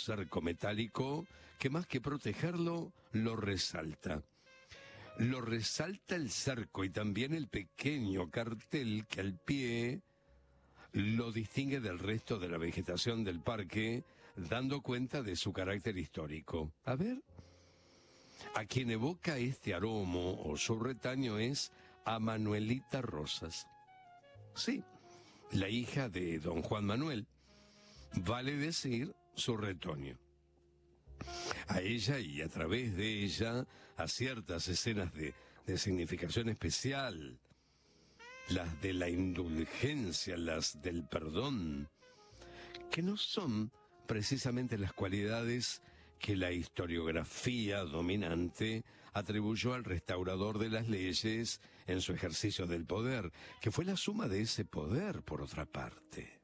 cerco metálico que más que protegerlo, lo resalta. Lo resalta el cerco y también el pequeño cartel que al pie lo distingue del resto de la vegetación del parque, dando cuenta de su carácter histórico. A ver, a quien evoca este aromo o su retaño es a Manuelita Rosas. Sí, la hija de don Juan Manuel, vale decir su retoño. A ella y a través de ella a ciertas escenas de significación especial, las de la indulgencia, las del perdón, que no son precisamente las cualidades que la historiografía dominante atribuyó al restaurador de las leyes en su ejercicio del poder, que fue la suma de ese poder, por otra parte.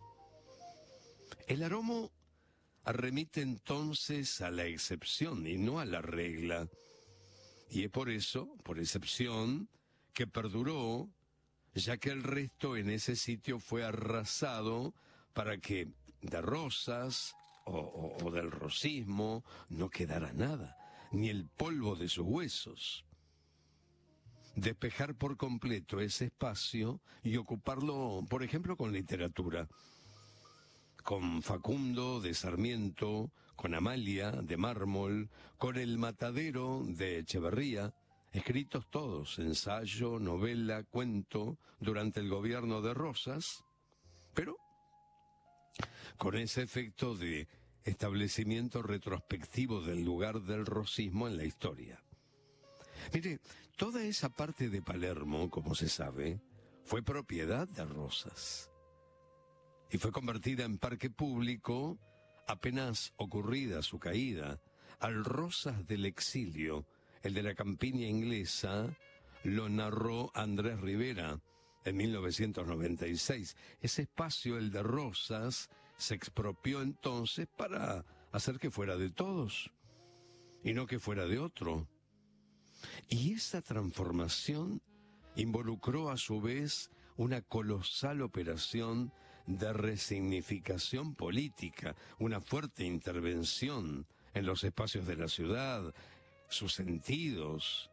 El aromo remite entonces a la excepción y no a la regla, y es por eso, por excepción, que perduró, ya que el resto en ese sitio fue arrasado para que de Rosas o del rosismo no quedara nada, ni el polvo de sus huesos. Despejar por completo ese espacio y ocuparlo, por ejemplo, con literatura, con Facundo de Sarmiento, con Amalia de Mármol, con El Matadero de Echeverría, escritos todos, ensayo, novela, cuento, durante el gobierno de Rosas, pero con ese efecto de establecimiento retrospectivo del lugar del rosismo en la historia. Mire, toda esa parte de Palermo, como se sabe, fue propiedad de Rosas y fue convertida en parque público apenas ocurrida su caída. Al Rosas del exilio, el de la campiña inglesa, lo narró Andrés Rivera en 1996. Ese espacio, el de Rosas, se expropió entonces para hacer que fuera de todos y no que fuera de otro. Y esa transformación involucró a su vez una colosal operación de resignificación política, una fuerte intervención en los espacios de la ciudad, sus sentidos.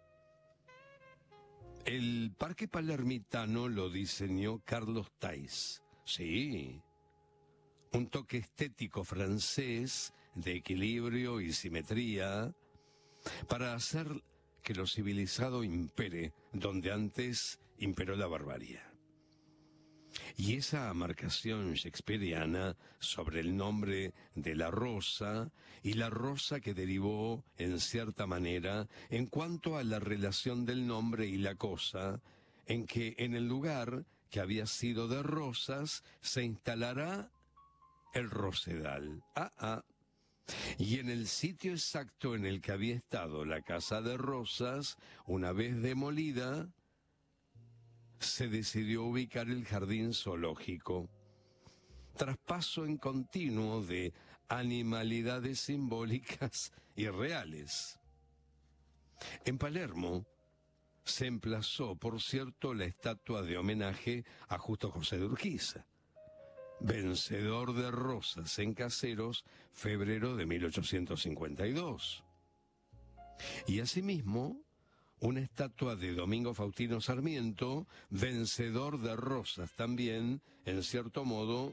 El parque palermitano lo diseñó Carlos Thais. Sí, un toque estético francés de equilibrio y simetría para hacer que lo civilizado impere donde antes imperó la barbarie. Y esa marcación shakespeariana sobre el nombre de la rosa y la rosa que derivó en cierta manera en cuanto a la relación del nombre y la cosa, en que en el lugar que había sido de Rosas se instalará el Rosedal. Y en el sitio exacto en el que había estado la casa de Rosas, una vez demolida, se decidió ubicar el jardín zoológico. Traspaso en continuo de animalidades simbólicas y reales. En Palermo se emplazó, por cierto, la estatua de homenaje a Justo José de Urquiza, vencedor de Rosas en Caseros, febrero de 1852. Y asimismo, una estatua de Domingo Faustino Sarmiento, vencedor de Rosas también, en cierto modo,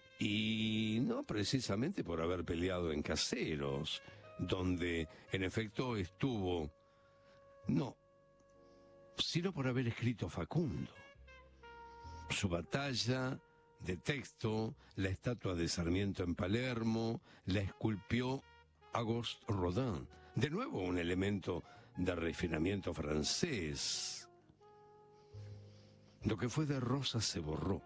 y no precisamente por haber peleado en Caseros, donde en efecto estuvo, no, sino por haber escrito Facundo. Su batalla de texto, la estatua de Sarmiento en Palermo, la esculpió Auguste Rodin. De nuevo un elemento de refinamiento francés. Lo que fue de Rosas se borró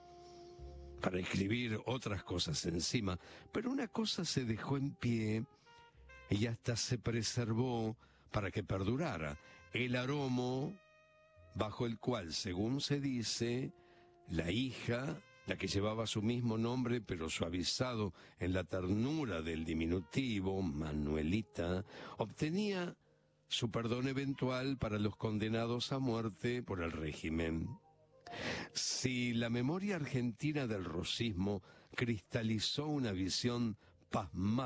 para escribir otras cosas encima, pero una cosa se dejó en pie y hasta se preservó para que perdurara: el aromo bajo el cual, según se dice, la hija, la que llevaba su mismo nombre pero suavizado en la ternura del diminutivo, Manuelita, obtenía su perdón eventual para los condenados a muerte por el régimen. Si la memoria argentina del rosismo cristalizó una visión pasmada